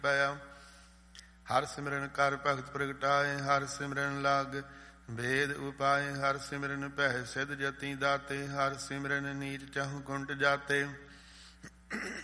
ਪਾਇਆ। ਹਰ ਸਿਮਰਨ ਕਰ ਭਗਤ ਪ੍ਰਗਟਾਏ, ਹਰ ਸਿਮਰਨ ਲਾਗ ਭੇਦ ਉਪਾਏ। ਹਰ ਸਿਮਰਨ ਪਹਿ ਸਿਧ ਜਤੀ ਦਾਤੇ, ਹਰ ਸਿਮਰਨ ਨੀਚ ਚਾਹੁ ਕੁੰਟ ਜਾਤੇ।